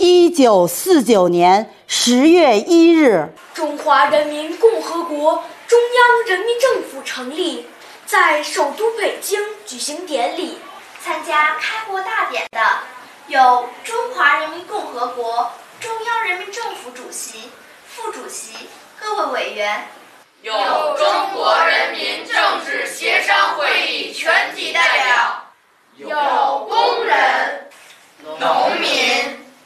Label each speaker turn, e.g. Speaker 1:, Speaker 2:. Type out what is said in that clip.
Speaker 1: 1949年10月1日，
Speaker 2: 中华人民共和国中央人民政府成立，在首都北京举行典礼。
Speaker 3: 参加开国大典的有中华人民共和国中央人民政府主席、副主席、各位委员，
Speaker 4: 有中国人